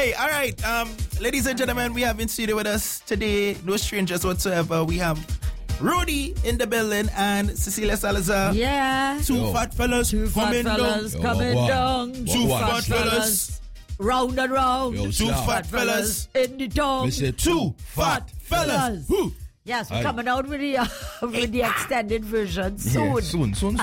Okay, all right. Ladies and gentlemen, we have in studio with us today, no strangers whatsoever. We have Rudy in the building and Cecilia Salazar. Yeah. Two fat fellas coming down. Coming down. Two fat fellas. Round and round. Two fat fellas in the town. We say Two fat fellas. Woo. Yes, we're coming out with the extended version soon. Yeah,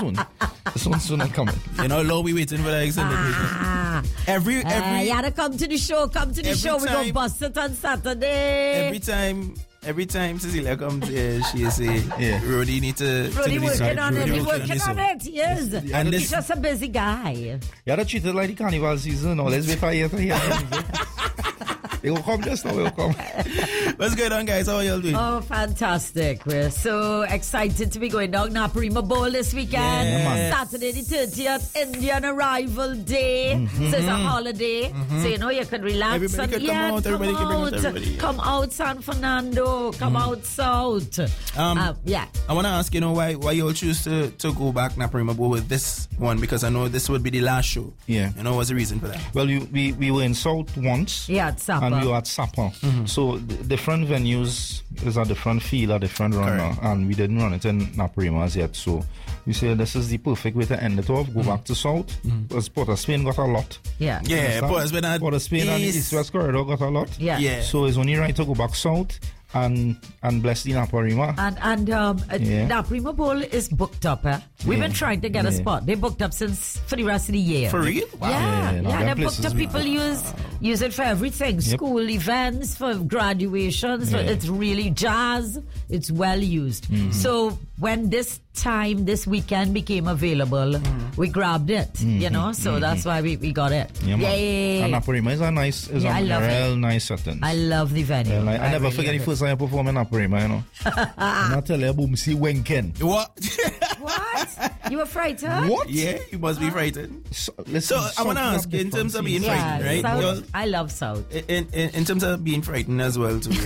soon I'm coming. You know how long we waiting for the extended version? Every you gotta come to the show. Come to the show. We're gonna bust it on Saturday. Every time Cecilia comes here, she say, Rudy need to... Rudy working on it. He's working on it. Yes. And he's just a busy guy. You gotta treat it like the carnival season. Let's wait for you to hear music. They will come just now, they will come. What's going on, guys? How are y'all doing? Oh, fantastic. We're so excited to be going down Naparima Bowl this weekend. Saturday the 30th, Indian Arrival Day. So it's a holiday. So, you can relax. Everybody can come out. Come out, San Fernando. Come out south. I want to ask, why you all choose to go back Naparima Bowl with this one? Because I know this would be the last show. Yeah. What's the reason for that? Well, we were in South once. Yeah, at Sapa. And we were at Sapa. So different venues is a different feel, a different runner. And we didn't run it in Naparima as yet. So we said this is the perfect way to end it off. Go back to South. Because Port of Spain got a lot. Yeah. Yeah, Port of Spain and the East-West Corridor got a lot. Yeah. So it's only right to go back South and bless the Naparima. And Naparima Bowl is booked up. We've been trying to get a spot. They booked up for the rest of the year. For real? Wow. Yeah, they booked up. People use it for everything. School events, for graduations. It's really jazz. It's well used. So when this weekend became available, we grabbed it. So that's why we got it. Yeah. And Naparima is a real nice setting. I love the venue. I never forget the first time I performed in Naparima, And I tell you, boom, see Wenken. What? What? You were frightened? What? Yeah, you must be frightened. So I want to ask, in terms of being frightened, right? South, I love South. In terms of being frightened as well, too,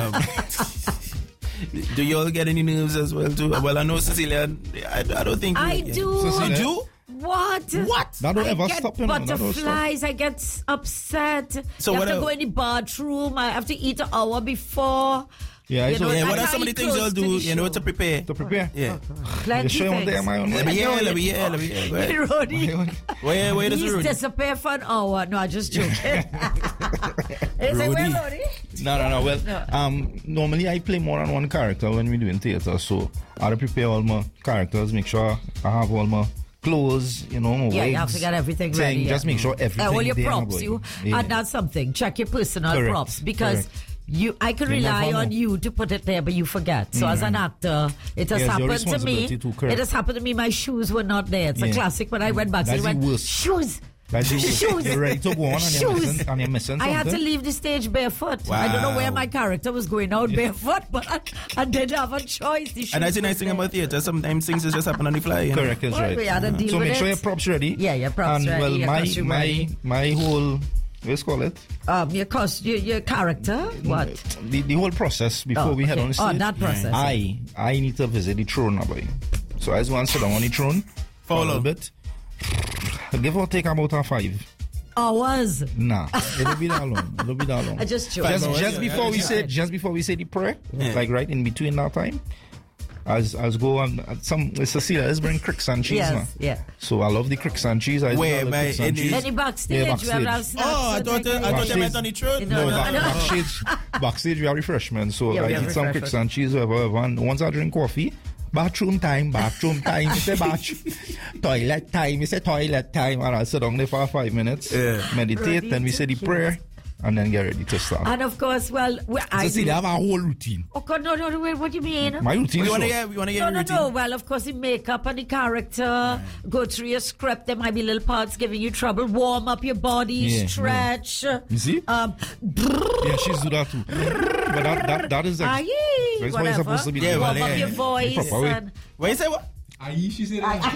do you all get any nerves as well, too? Well, I know Cecilia, I don't think... I do. Cecilia? You do? What? That don't ever stop, butterflies, I get upset. So you have to go in the bathroom. I have to eat an hour before. Yeah, what are some of the things you'll do, to prepare? To prepare? Yeah. Plenty things. Let me hear. Rudy. Where does He's Rudy disappear for an hour. No, I'm just joking. Is it where, Rudy? No. Well, normally I play more than one character when we do in theater, so I prepare all my characters, make sure I have all my clothes, wigs. Yeah, you have to get everything ready. Just make sure everything. All your props, and that's something. Check your personal props because. I can rely on you to put it there, but you forget. So as an actor, it has happened to me. It has happened to me. My shoes were not there. It's a classic. When I went back, I went, shoes. Shoes. You're ready to go on and you're missing something. I had to leave the stage barefoot. Wow. I don't know where my character was going out barefoot, but I didn't have a choice. And that's the nice thing about theater. Sometimes things just happen on the fly. Correct, is right. We had to deal so with make sure your props ready. Yeah, your props ready. And my whole... Let's call it. Your character. What? The whole process before we head on the stage. Oh, that process. I need to visit the throne, boy. So I just want to sit down on the throne for a little bit. Give or take about 5 hours. It'll be that long. I just just before we say the prayer, like right in between that time. As go on Cecilia, let's bring cricks and cheese now. Yeah. So I love the cricks and cheese. Any backstage? Backstage. I thought they meant on the throne. No, backstage we have refreshments. So I eat some cricks and cheese, whatever. And once I drink coffee, bathroom time, it's a bath. Toilet time, it's a toilet time. And I'll sit down there for 5 minutes, meditate, then we say the prayer. And then get ready to start. And of course, Cecilia have a whole routine. Oh God, no, what do you mean? My routine. We want to get your routine. No. Well, of course, the makeup and the character. Go through your script. There might be little parts giving you trouble. Warm up your body, stretch. You see? Yeah, she's do that too. But that is that's what it's supposed to be. Warm up your voice. What you say? What? Aye, she said I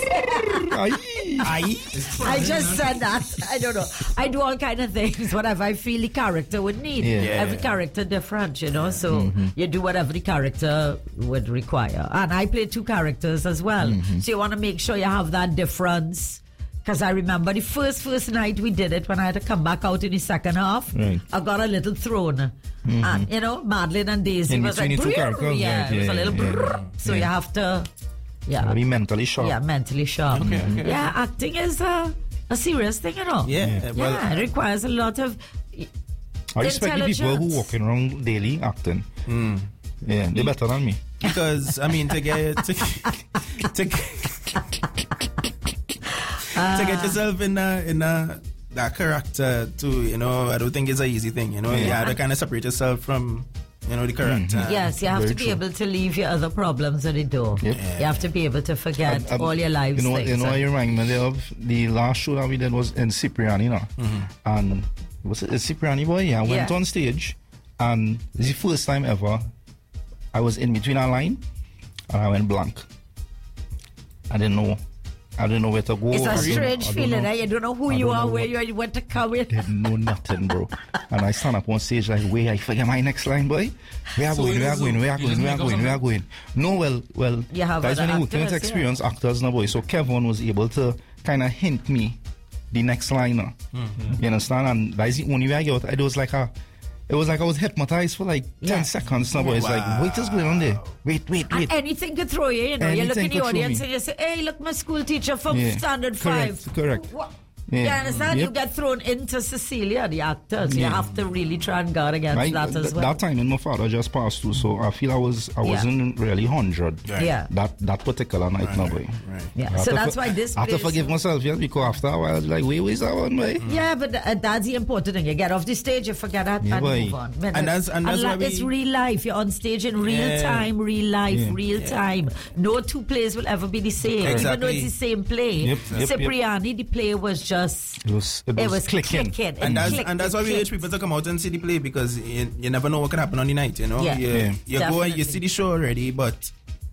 just said that. I don't know. I do all kind of things, whatever I feel the character would need. Every character different, so you do whatever the character would require. And I play 2 characters as well. So you want to make sure you have that difference because I remember the first night we did it when I had to come back out in the second half. Right. I got a little throne. And, you know, Madeline and Daisy In was like, between the two characters, yeah, right, it was yeah, a little yeah, brrr. yeah. So you have to, yeah. Be mentally sharp. Yeah, mentally sharp. Okay. Yeah, acting is a serious thing, you know. Yeah. Well, Yeah, it requires a lot of I respect the people who intelligence. walking around daily acting. Yeah, they're better than me. because I mean to get yourself in that character too, you know, I don't think it's an easy thing, you know. You have to kind of separate yourself from, you know, the character. Yes, you have Very to be true. able to leave your other problems at the door. Yep. You have to be able to forget all your lives You know, things. you know what you remind me of? The last show that we did was in Cipriani, you know. And was it Cipriani boy? Yeah, I went Yeah. on stage, and it's the first time ever I was in between a line, and I went blank. I didn't know where to go. It's I a don't- strange I don't feeling, know. eh? You don't know who I you don't are, know where what- you are, you want to come in. Didn't know nothing, bro. And I stand up on stage like, wait, I forget my next line, boy. Where are going? No, well, You have guys, when other you working with actors, experienced actors now, boy. So Kevin was able to kind of hint me the next line. You understand? And that's the only way I got. It was like I was hypnotized for like 10 seconds now, boy. It's like, wait, what's going on there? Wait. And anything could throw you, you know. You look in Anything the could throw audience me. and you say, hey, look, my school teacher from Yeah. Standard Correct, 5. correct. What? Yeah. You understand? Yep. You get thrown into Cecilia, the actor. So you Yeah. have to really try and guard against that as well. That time when my father just passed through, so I feel I wasn't really 100. Yeah. That particular night, now, boy. Yeah. I So have that's to why this I have to plays forgive so- myself, yeah, because after a while, I was like, where's that one, boy? Yeah, but that's the important thing. You get off the stage, you forget that, Yeah, and boy. move on. And that's why it's real life. You're on stage in real Yeah. time, real life, Yeah. real time. No two plays will ever be the same, even though Exactly. it's the same play. Yep. Cipriani, the play was just It was clicking. And that's why we urge people to come out and see the play, because you never know what can happen on the night, you know. Yeah. You go and you Definitely. see the show already, but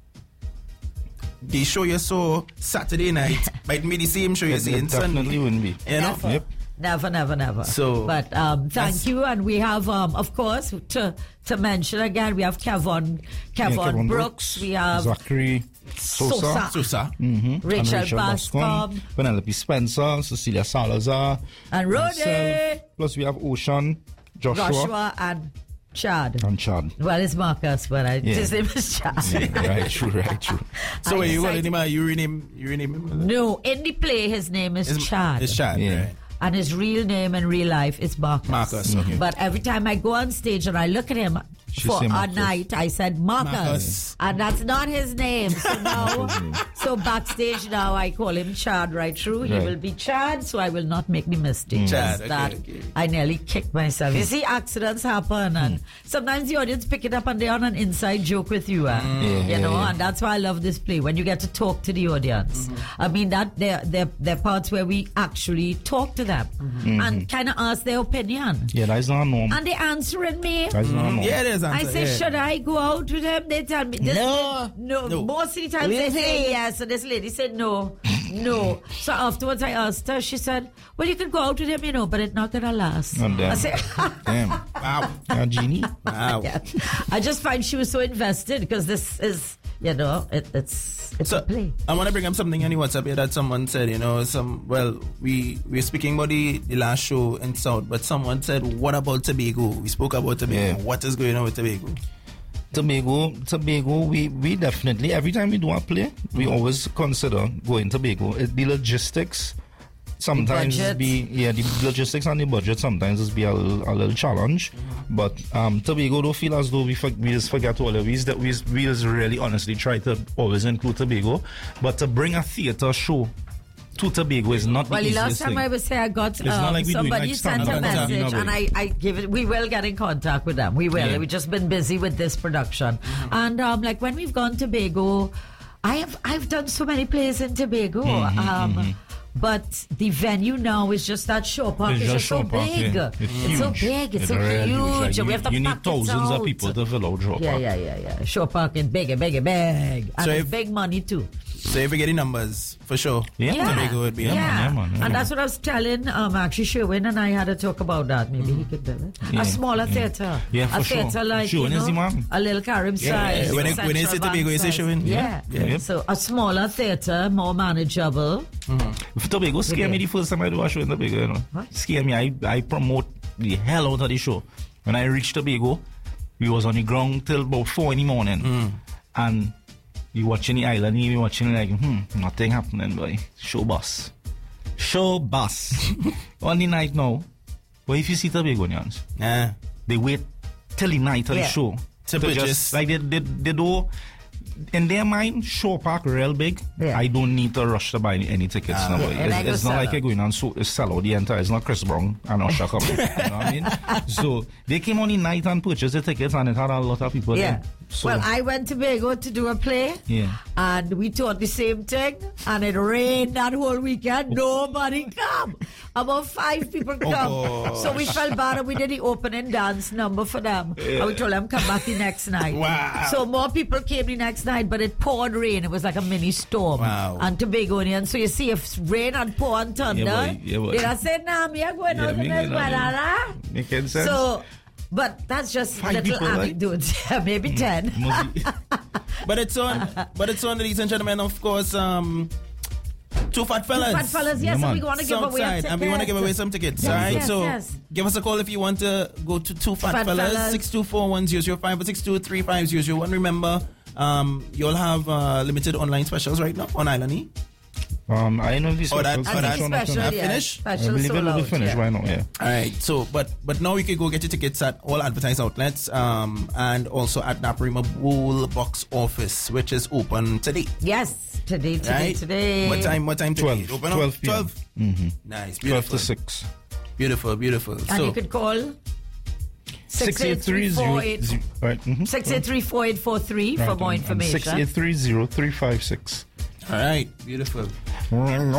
the show you saw Saturday night might be the same show you see It in definitely Sunday. wouldn't be. You know? Yep. Never. So, but thank you, and we have, of course, to mention again, we have Kevin Kevin Brooks, we have Zachary Sosa. Sosa. Rachel and Bascom, Penelope Spencer, Cecilia Salazar, and Rody, myself. Plus we have Ocean, Joshua. and Chad. and Chad. Well, it's Marcus, but his name is Chad. Yeah, right, true. So wait, you got decided- him? You rename him? No, in the play, his name is Chad. It's Chad. Yeah. Right. And his real name in real life is Marcus. Marcus, okay. But every time I go on stage and I look at him She for say a Marcus. night, I said Marcus. Marcus. And that's not his name. So now, his name. so backstage now I call him Chad right through. He Right. will be Chad, so I will not make the mistake. Chad, Just that okay. I nearly kicked myself. You see, accidents happen, and sometimes the audience pick it up and they're on an inside joke with you. You know, and that's why I love this play, when you get to talk to the audience. I mean, that they're parts where we actually talk to them and kind of ask their opinion. Yeah, that's not normal. And they answering me. That's not normal. Yeah, it is. I say, should I go out with them? They tell me, No. no. Most of the time they say yes, and this lady said no. So afterwards I asked her, she said, well, you can go out with him, you know, but it's not going to last. Oh, damn. I said, Damn. Wow. Yeah, Genie. Wow. yeah. I just find she was so invested, because this is, you know, it's a So play. I want to bring up something on the WhatsApp here that someone said. You know, we're speaking about the last show in South, but someone said, what about Tobago? We spoke about Tobago. Yeah. What is going on with Tobago? Tobago, we definitely, every time we do a play, we always consider going Tobago. The logistics sometimes budget. the logistics and the budget sometimes is be a little challenge. But Tobago don't feel as though we just forget all of these, that we just really honestly try to always include Tobago. But to bring a theatre show to Tobago is not Well, the the last easiest time thing. I was here, I got not like we doing, somebody like, sent a stand-up comedy, message, no and way. I give it. We will get in contact with them. We will. Yeah. We've just been busy with this production, and like when we've gone to Tobago, I've done so many plays in Tobago. But the venue now is just that show park. It's It's just just so Shaw Park, big. yeah. It's so big. It's so really huge. Like, We have to you need pack it thousands out. of people to fill out Shaw Park. Yeah. Show park is big. And So it's if- big money too. So if we get the numbers, for sure. Yeah. Tobago would be And that's what I was telling, actually, Sherwin and I had to talk about that. Maybe he could tell it. A smaller theatre. Yeah, for a theatre sure. like, Sherwin is the man. a little Carib size. Yeah. When they say Tobago, you say Sherwin. Yeah. So a smaller theatre, more manageable. If Tobago scare me the first time I do a show in Tobago, you know. What? Scare me. I promote the hell out of the show. When I reached Tobago, we was on the ground till about 4 in the morning. And you watching the island, you watching like, nothing happening, boy. Show bus. On the night now, but if you see Tobagonians, they wait till the night of the show. To just like they do. In their mind, show park real big. Yeah. I don't need to rush to buy any tickets. No, it's not like you're going on sell out the entire. It's not Chris Brown and Usher coming. You know what I mean? So they came on the night and purchased the tickets, and it had a lot of people there. So, well, I went to Tobago to do a play, and we thought the same thing, and it rained that whole weekend. Nobody come. About 5 people come. So we felt bad, and we did the opening dance number for them. And we told them come back the next night. Wow. So more people came the next night, but it poured rain. It was like a mini storm. Wow. And Tobagonians. So you see, if rain and pour and thunder, boy. they'd have said, nah, me are going out in this weather. Making sense. So, but that's just 5 little people, right? anecdotes. Maybe 10. But it's on, ladies and gentlemen, of course, Two Fat Fellas. Two Fat Fellas, yes, and we want to give away a ticket. And we want to give away some tickets, alright? Yes, so yes. give us a call if you want to go to Two Fat Fellas, 624-1005 or 623-5001. Remember, you'll have limited online specials right now on Island E. I know these specials. Finished? I believe it will be finished right now, Alright, so, but now you can go get your tickets at all advertised outlets, and also at Naparima Bowl box office, which is open today. Yes, today. What time today? 12. Open 12 p.m. 12? Nice, beautiful. 12 to 6. Beautiful. And So you could call 683-4843 right. 683-4843 for more information. 683-0356. all right, beautiful. I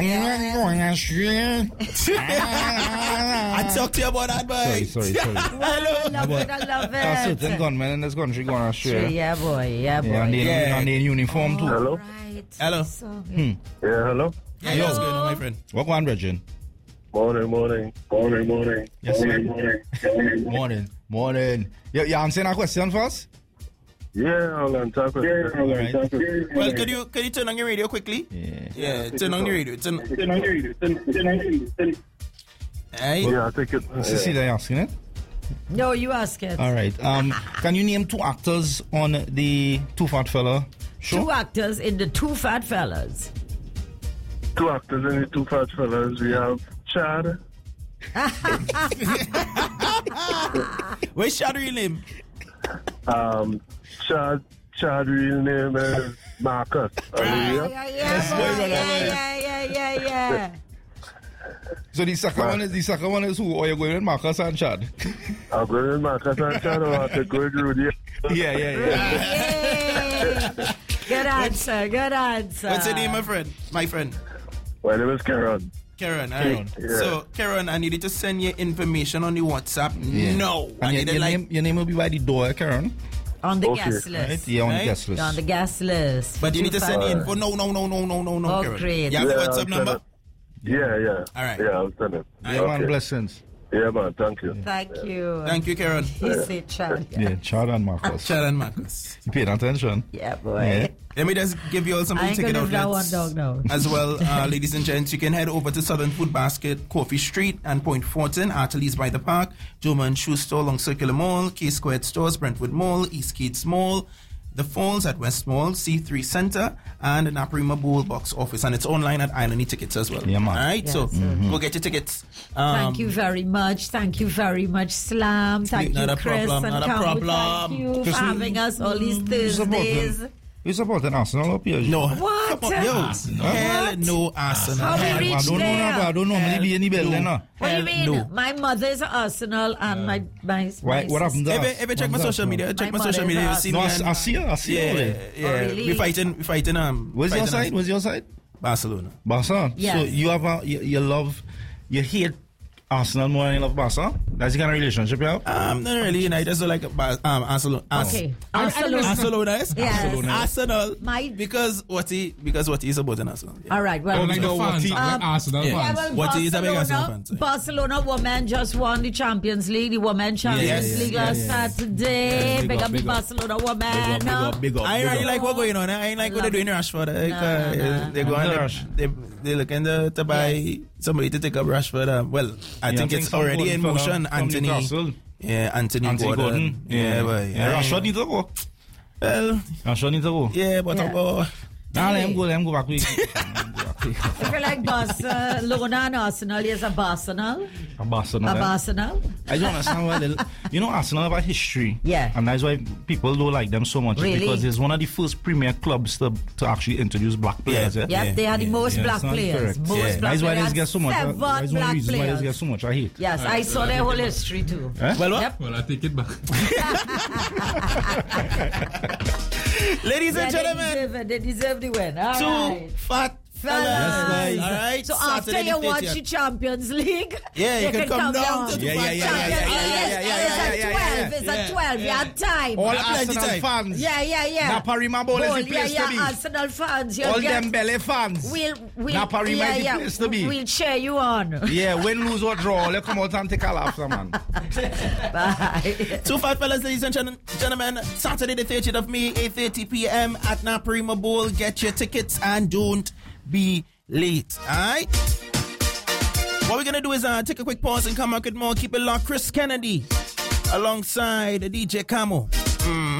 talked to you about that, boy. Sorry. I love it. That's it. Then gunmen in this country going to share. Yeah, boy. And they in uniform too. Hello? Right. Hello. So, Yeah, hello? Yeah, what's going on, my friend? What one, Virgin? Morning. Yes, sir. Morning. You answering a question first? Yeah, I'll answer. Well, could you turn on your radio quickly? Yeah, turn on your radio. Hey. Yeah, I think it. Cecilia, you asking it? no, you ask it. All right. Can you name 2 actors on the Two Fat Fella show? 2 actors in the Two Fat Fellas. 2 actors in the Two Fat Fellas. We have Chad. Where's Chad real name? Chad real name is Marcus. Yeah. So the second one is who? Or you're going with Marcus and Chad? I'm going with Marcus and Chad, or I could go with Rudy. Yeah. Good answer. What's your name, my friend? My name is Karen. Karen, all right. Yeah. So, Karen, I needed to send you information on the WhatsApp. Yeah. No. And your name will be by the door, Karen. On the Okay. guest list. Right? Yeah, on the guest list. On the guest list. But you need to send the info. No, Oh, Karen. great. You have the Yeah, WhatsApp I'll number? Yeah. All right. Yeah, I'll send it. Yeah, man, blessings. Yeah, man, thank you. Thank you. Thank you, Karen. He said Chad. Yeah, Chad and Marcus. Chad and Marcus. You paying attention? Yeah, boy. Yeah. Let me just give you all some I ain't ticket gonna live that outlets one dog now. as well, ladies and gents. You can head over to Southern Food Basket, Coffee Street, and Point Fortin, Artelees by the Park, Joman Shoe Store along Circular Mall, K Squared Stores, Brentwood Mall, East Keats Mall, The Falls at West Mall, C3 Center, and the Naparima Bowl box office. And it's online at Island Tickets as well. Yeah, man. All right, Yes, so sir. go get your tickets. Thank you very much. Slam. Thank Not you, a Chris. problem, and not a Kamu. problem. Thank you Chris, for having us all these Thursdays. You support an Arsenal up here? No. What? Come on, yo. Hell no, Arsenal. How we Hell reach I don't know. there? I don't normally be in the building. No. What do you mean? No. My mother is Arsenal and my What happened there? If you check my social media, My mother is you'll see No, me. I see her. Yeah. Oh, really? We fighting. Where's your side? Where's your side? Barcelona. Barca. Yes. So you have you hate Arsenal more than you love Barca? That's the kind of relationship you have? Not really. I just like Arsenal. Okay. Barcelona, yes? Yes. Arsenal. Because what he supporting Arsenal. Yeah. All right. Well, like the fans, like Arsenal fans. Well, What is a big Arsenal fan? Barcelona women just won the Champions League, the Women's Champions League last Saturday. Yeah, big up the Barcelona women. Big up. I ain't really like what's going on. I ain't like what they're doing in Rashford. They're going they're looking to buy somebody to take up Rashford. Well, I think it's already in motion. Anthony Gordon. Yeah, but Rashford needs to go. Well, Rashford needs to go. Yeah, but Let him go back. If you like Barcelona and Arsenal, yes, a Barcelona. A Barcelona. I don't understand why Arsenal have a history. Yeah. And that's why people don't like them so much. Really? Because it's one of the first premier clubs to actually introduce black players. Yeah, they are the most black players. That's why they get so much. That's one reason why they get so much hate. Yes, I saw their whole history too. Well, what? Yep. Well, I take it back. Ladies and gentlemen, they deserve the win. All two right. fat fellas. All right. So after you watch the Champions League, you can come down to Yeah. It's at 12. You have time. All Arsenal fans. Yeah. Naparima Bowl is the place to be. Arsenal fans. All them Dembele fans. Naparima is the place to be. We'll cheer you on. Yeah, win, lose or draw, let's come out and take a laugh, man. Bye. Two fat fellas, ladies and gentlemen. Saturday the 30th of May, 8:30 p.m. at Naparima Bowl. Get your tickets and don't be late. Alright? What we're gonna do is take a quick pause and come back with more. Keep it locked. Chris Kennedy alongside DJ Camo.